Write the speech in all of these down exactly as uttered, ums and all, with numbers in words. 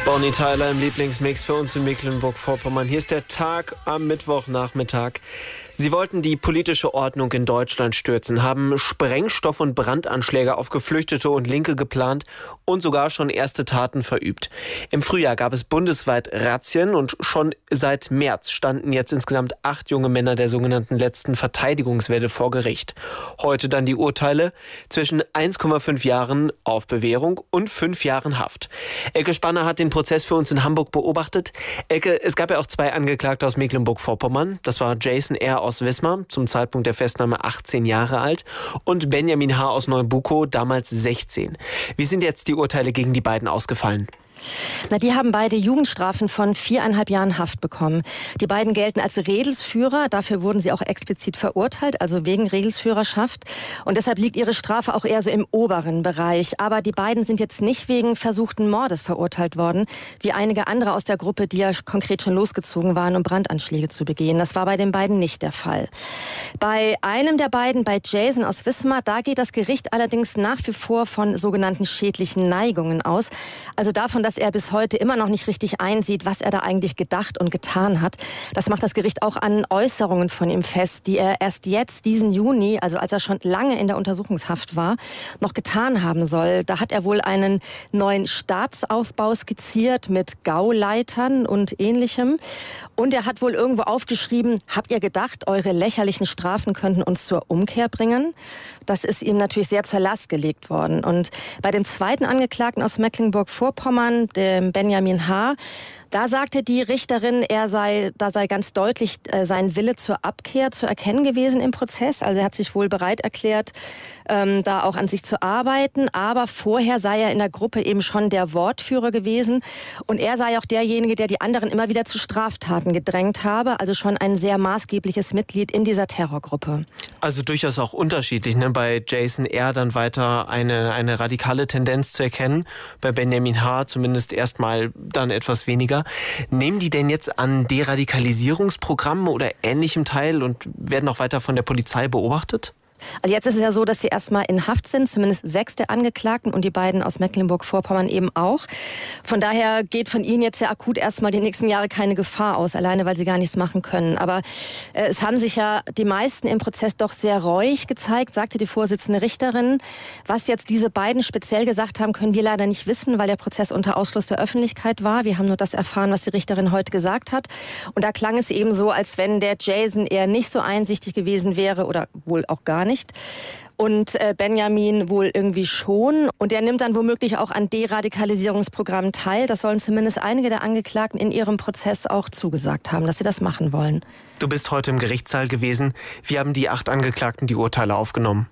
Bonnie Tyler im Lieblingsmix für uns in Mecklenburg-Vorpommern. Hier ist der Tag am Mittwochnachmittag. Sie wollten die politische Ordnung in Deutschland stürzen, haben Sprengstoff- und Brandanschläge auf Geflüchtete und Linke geplant und sogar schon erste Taten verübt. Im Frühjahr gab es bundesweit Razzien und schon seit März standen jetzt insgesamt acht junge Männer der sogenannten letzten Verteidigungswelle vor Gericht. Heute dann die Urteile zwischen eins Komma fünf Jahren auf Bewährung und fünf Jahren Haft. Elke Spanner hat den Prozess für uns in Hamburg beobachtet. Elke, es gab ja auch zwei Angeklagte aus Mecklenburg-Vorpommern. Das war Jason R. aus Wismar, zum Zeitpunkt der Festnahme achtzehn Jahre alt, und Benjamin H. aus Neubukow, damals sechzehn. Wie sind jetzt die Urteile gegen die beiden ausgefallen? Na, die haben beide Jugendstrafen von viereinhalb Jahren Haft bekommen. Die beiden gelten als Redelsführer. Dafür wurden sie auch explizit verurteilt, also wegen Redelsführerschaft. Und deshalb liegt ihre Strafe auch eher so im oberen Bereich. Aber die beiden sind jetzt nicht wegen versuchten Mordes verurteilt worden, wie einige andere aus der Gruppe, die ja konkret schon losgezogen waren, um Brandanschläge zu begehen. Das war bei den beiden nicht der Fall. Bei einem der beiden, bei Jason aus Wismar, da geht das Gericht allerdings nach wie vor von sogenannten schädlichen Neigungen aus. Also davon, dass er bis heute immer noch nicht richtig einsieht, was er da eigentlich gedacht und getan hat. Das macht das Gericht auch an Äußerungen von ihm fest, die er erst jetzt, diesen Juni, also als er schon lange in der Untersuchungshaft war, noch getan haben soll. Da hat er wohl einen neuen Staatsaufbau skizziert mit Gauleitern und Ähnlichem. Und er hat wohl irgendwo aufgeschrieben, habt ihr gedacht, eure lächerlichen Strafen könnten uns zur Umkehr bringen? Das ist ihm natürlich sehr zur Last gelegt worden. Und bei dem zweiten Angeklagten aus Mecklenburg-Vorpommern, dem Benjamin H., da sagte die Richterin, er sei, da sei ganz deutlich äh, sein Wille zur Abkehr zu erkennen gewesen im Prozess. Also er hat sich wohl bereit erklärt, ähm, da auch an sich zu arbeiten. Aber vorher sei er in der Gruppe eben schon der Wortführer gewesen. Und er sei auch derjenige, der die anderen immer wieder zu Straftaten gedrängt habe. Also schon ein sehr maßgebliches Mitglied in dieser Terrorgruppe. Also durchaus auch unterschiedlich, ne? Bei Jason R. dann weiter eine, eine radikale Tendenz zu erkennen. Bei Benjamin H. zumindest erstmal dann etwas weniger. Nehmen die denn jetzt an Deradikalisierungsprogrammen oder Ähnlichem teil und werden auch weiter von der Polizei beobachtet? Also jetzt ist es ja so, dass sie erstmal in Haft sind, zumindest sechs der Angeklagten und die beiden aus Mecklenburg-Vorpommern eben auch. Von daher geht von ihnen jetzt ja akut erstmal die nächsten Jahre keine Gefahr aus, alleine weil sie gar nichts machen können. Aber äh, es haben sich ja die meisten im Prozess doch sehr reuig gezeigt, sagte die Vorsitzende Richterin. Was jetzt diese beiden speziell gesagt haben, können wir leider nicht wissen, weil der Prozess unter Ausschluss der Öffentlichkeit war. Wir haben nur das erfahren, was die Richterin heute gesagt hat. Und da klang es eben so, als wenn der Jason eher nicht so einsichtig gewesen wäre oder wohl auch gar nicht. nicht. Und äh, Benjamin wohl irgendwie schon. Und er nimmt dann womöglich auch an Deradikalisierungsprogrammen teil. Das sollen zumindest einige der Angeklagten in ihrem Prozess auch zugesagt haben, dass sie das machen wollen. Du bist heute im Gerichtssaal gewesen. Wie haben die acht Angeklagten die Urteile aufgenommen?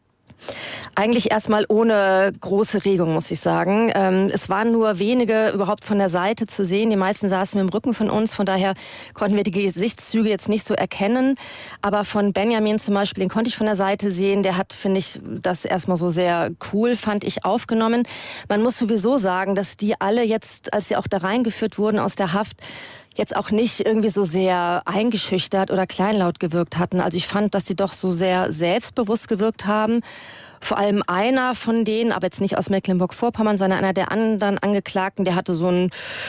Eigentlich erstmal ohne große Regung, muss ich sagen. Ähm, es waren nur wenige überhaupt von der Seite zu sehen. Die meisten saßen im Rücken von uns. Von daher konnten wir die Gesichtszüge jetzt nicht so erkennen. Aber von Benjamin zum Beispiel, den konnte ich von der Seite sehen. Der hat, finde ich, das erstmal so sehr cool, fand ich, aufgenommen. Man muss sowieso sagen, dass die alle jetzt, als sie auch da reingeführt wurden aus der Haft, jetzt auch nicht irgendwie so sehr eingeschüchtert oder kleinlaut gewirkt hatten. Also ich fand, dass sie doch so sehr selbstbewusst gewirkt haben. Vor allem einer von denen, aber jetzt nicht aus Mecklenburg-Vorpommern, sondern einer der anderen Angeklagten, der hatte so ein,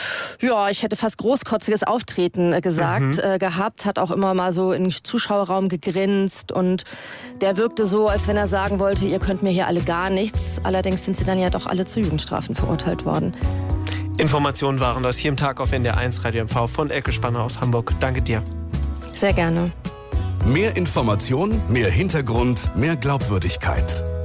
ja, ich hätte fast großkotziges Auftreten gesagt, mhm. äh, gehabt, hat auch immer mal so in den Zuschauerraum gegrinst und der wirkte so, als wenn er sagen wollte, ihr könnt mir hier alle gar nichts. Allerdings sind sie dann ja doch alle zu Jugendstrafen verurteilt worden. Informationen waren das hier im Tag auf N D R eins Radio M V von Elke Spanner aus Hamburg. Danke dir. Sehr gerne. Mehr Information, mehr Hintergrund, mehr Glaubwürdigkeit.